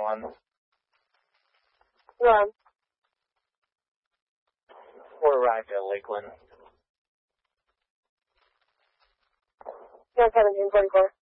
911. Run. We're arrived at Lakeland. Yeah, 1744.